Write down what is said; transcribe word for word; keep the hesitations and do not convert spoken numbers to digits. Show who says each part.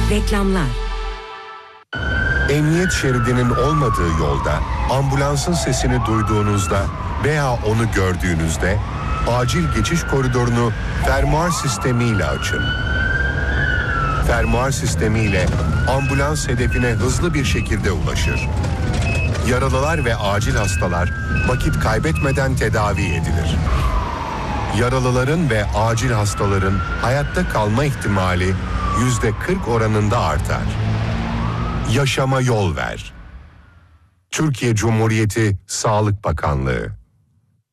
Speaker 1: Reklamlar.
Speaker 2: Emniyet şeridinin olmadığı yolda ambulansın sesini duyduğunuzda veya onu gördüğünüzde acil geçiş koridorunu fermuar sistemiyle açın. Fermuar sistemiyle ambulans hedefine hızlı bir şekilde ulaşır. Yaralılar ve acil hastalar vakit kaybetmeden tedavi edilir. Yaralıların ve acil hastaların hayatta kalma ihtimali yüzde kırk oranında artar. Yaşama yol ver. Türkiye Cumhuriyeti Sağlık Bakanlığı.